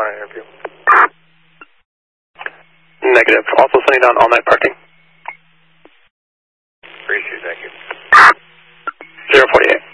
interview. Negative. Also sending down all-night parking. Appreciate it, thank you. 048.